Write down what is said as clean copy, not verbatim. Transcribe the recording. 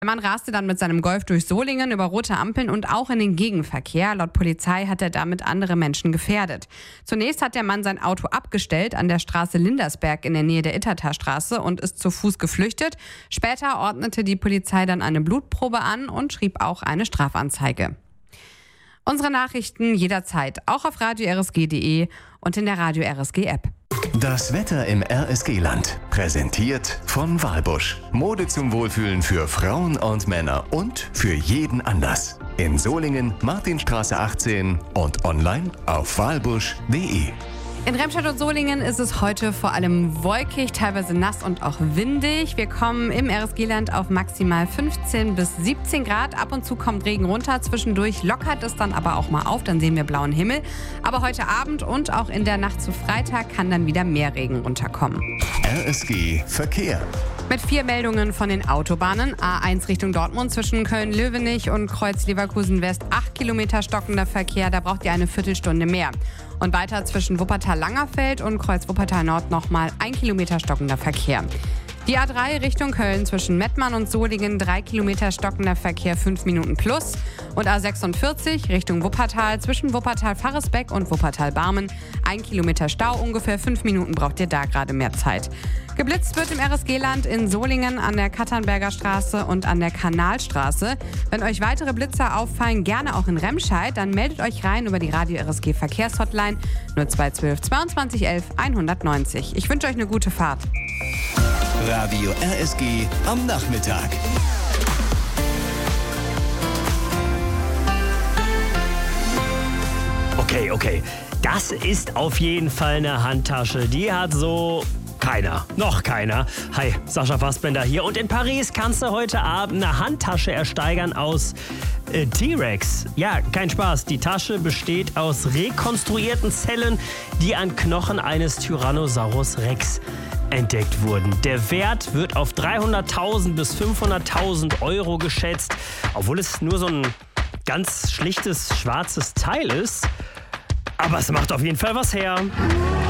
Der Mann raste dann mit seinem Golf durch Solingen über rote Ampeln und auch in den Gegenverkehr. Laut Polizei hat er damit andere Menschen gefährdet. Zunächst hat der Mann sein Auto abgestellt an der Straße Lindersberg in der Nähe der Itterterstraße und ist zu Fuß geflüchtet. Später ordnete die Polizei dann eine Blutprobe an und schrieb auch eine Strafanzeige. Unsere Nachrichten jederzeit, auch auf radio-rsg.de und in der Radio RSG App. Das Wetter im RSG-Land. Präsentiert von Walbusch. Mode zum Wohlfühlen für Frauen und Männer und für jeden Anlass. In Solingen, Martinstraße 18 und online auf walbusch.de. In Remscheid und Solingen ist es heute vor allem wolkig, teilweise nass und auch windig. Wir kommen im RSG-Land auf maximal 15 bis 17 Grad. Ab und zu kommt Regen runter. Zwischendurch lockert es dann aber auch mal auf. Dann sehen wir blauen Himmel. Aber heute Abend und auch in der Nacht zu Freitag kann dann wieder mehr Regen runterkommen. RSG Verkehr. Mit 4 Meldungen von den Autobahnen. A1 Richtung Dortmund zwischen Köln-Löwenich und Kreuz Leverkusen-West. 8 Kilometer stockender Verkehr, da braucht ihr eine Viertelstunde mehr. Und weiter zwischen Wuppertal-Langerfeld und Kreuz Wuppertal-Nord nochmal 1 Kilometer stockender Verkehr. Die A3 Richtung Köln zwischen Mettmann und Solingen 3 Kilometer stockender Verkehr, 5 Minuten plus. Und A46 Richtung Wuppertal zwischen Wuppertal-Farresbeck und Wuppertal-Barmen 1 Kilometer Stau, ungefähr 5 Minuten braucht ihr da gerade mehr Zeit. Geblitzt wird im RSG-Land in Solingen an der Katternberger Straße und an der Kanalstraße. Wenn euch weitere Blitzer auffallen, gerne auch in Remscheid, dann meldet euch rein über die Radio RSG Verkehrshotline 0212 22 11 190. Ich wünsche euch eine gute Fahrt. Radio RSG am Nachmittag. Okay. Das ist auf jeden Fall eine Handtasche. Die hat so noch keiner. Hi, Sascha Fassbender hier. Und in Paris kannst du heute Abend eine Handtasche ersteigern aus T-Rex. Ja, kein Spaß. Die Tasche besteht aus rekonstruierten Zellen, die an Knochen eines Tyrannosaurus Rex entdeckt wurden. Der Wert wird auf 300.000 bis 500.000 Euro geschätzt, obwohl es nur so ein ganz schlichtes schwarzes Teil ist. Aber es macht auf jeden Fall was her.